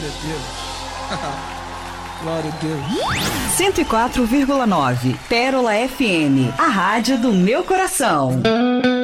Glória a Deus. Glória a Deus. 104,9 Pérola FM, a rádio do meu coração.